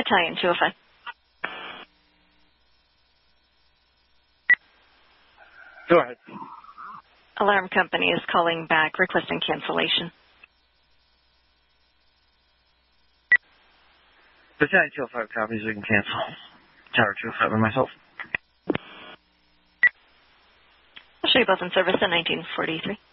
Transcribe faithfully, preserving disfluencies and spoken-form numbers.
Battalion two oh five. Go ahead. Alarm company is calling back requesting cancellation. Battalion two oh five copies, we can cancel. Tower two oh five and myself. I'll show you both in service in nineteen forty-three.